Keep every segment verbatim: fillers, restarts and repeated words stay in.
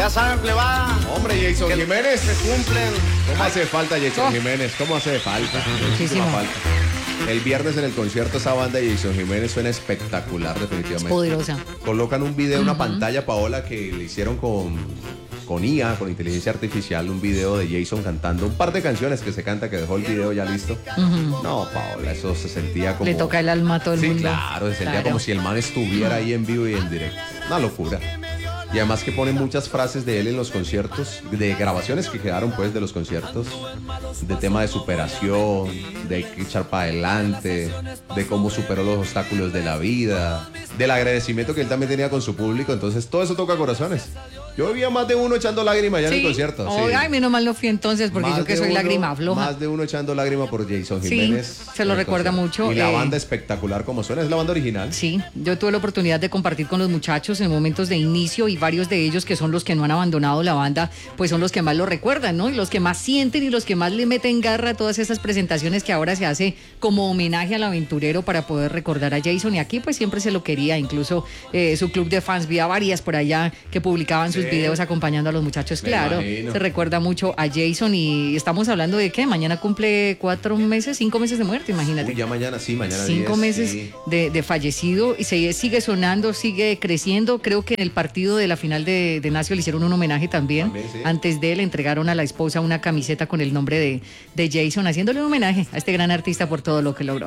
Ya saben, plebada. Hombre, Jason que Jiménez. Se cumplen. ¿Cómo hace falta Jason Oh. Jiménez? ¿Cómo hace falta? Muchísima Muchísimo. falta. El viernes en el concierto esa banda de Jason Jiménez suena espectacular, Es definitivamente. poderosa. Colocan un video, una pantalla, Paola, que le hicieron con, con I A, con inteligencia artificial, un video de Jason cantando un par de canciones que se canta, que dejó el video ya listo. No, Paola, eso se sentía como... Le toca el alma a todo el Sí, mundo. claro, se sentía Claro. como si el man estuviera ahí en vivo y en directo. Una locura. Y además que ponen muchas frases de él en los conciertos, de grabaciones que quedaron pues de los conciertos, de tema de superación, de echar para adelante, de cómo superó los obstáculos de la vida, del agradecimiento que él también tenía con su público. Entonces todo eso toca corazones. Yo vi a más de uno echando lágrimas ya en el concierto. Oh, sí. Ay, menos mal no fui entonces porque Más yo que de soy uno- lágrima floja. Más de uno echando lágrimas por Jason Sí, Jiménez. se lo en el recuerda concierto. mucho, Y la eh, banda espectacular como suena, es la banda original. Sí, yo tuve la oportunidad de compartir con los muchachos en momentos de inicio y varios de ellos que son los que no han abandonado la banda, pues son los que más lo recuerdan, ¿no? Y los que más sienten y los que más le meten garra a todas esas presentaciones que ahora se hace como homenaje al aventurero para poder recordar a Jason. Y aquí pues siempre se lo quería, incluso eh, su club de fans, vi a varias por allá que publicaban sus Sí. videos acompañando a los muchachos. Me Claro, imagino. se recuerda mucho a Jason y estamos hablando de que mañana cumple cuatro meses, cinco meses de muerte, imagínate. Uy, ya mañana, sí, mañana Cinco diez, meses sí. de, de fallecido y se sigue sonando, sigue creciendo. Creo que en el partido de la final de, de Nacio le hicieron un homenaje también. También, sí. Antes de él entregaron a la esposa una camiseta con el nombre de, de Jason, haciéndole un homenaje a este gran artista por todo lo que logró.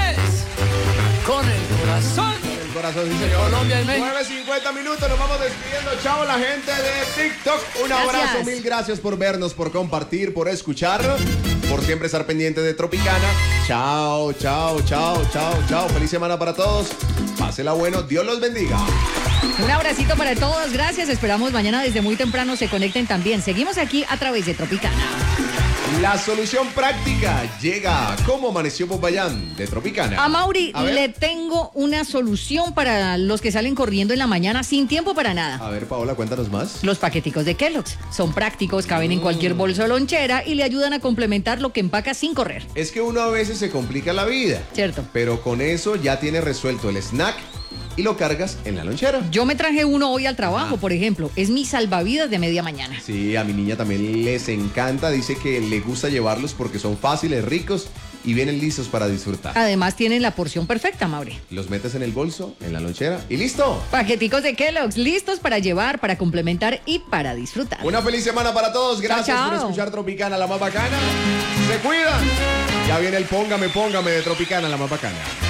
Con el corazón. El corazón, sí, señor. Colombia y México. nueve cincuenta minutos, nos vamos despidiendo. Chao, la gente de TikTok. Un Gracias. abrazo, mil gracias por vernos, por compartir, por escuchar, por siempre estar pendiente de Tropicana. Chao, chao, chao, chao, chao. Feliz semana para todos. Pásela bueno, Dios los bendiga. Un abracito para todos, gracias. Esperamos mañana desde muy temprano se conecten también. Seguimos aquí a través de Tropicana. La solución práctica llega. ¿Cómo amaneció Popayán de Tropicana? A Mauri A ver. le tengo una solución para los que salen corriendo en la mañana sin tiempo para nada. A ver, Paola, cuéntanos más. Los paqueticos de Kellogg's son prácticos, caben en cualquier bolso o lonchera y le ayudan a complementar lo que empaca sin correr. Es que uno a veces se complica la vida. Cierto. Pero con eso ya tienes resuelto el snack y lo cargas en la lonchera. Yo me traje uno hoy al trabajo, Ah. por ejemplo. Es mi salvavidas de media mañana. Sí, a mi niña también les encanta. Dice que le gusta llevarlos porque son fáciles, ricos y vienen listos para disfrutar. Además tienen la porción perfecta, Mauri. Los metes en el bolso, en la lonchera y listo. Paqueticos de Kellogg's, listos para llevar, para complementar y para disfrutar. Una feliz semana para todos. Gracias Chao, por chao. escuchar Tropicana, la más bacana. Se cuidan. Ya viene el Póngame, Póngame de Tropicana, la más bacana.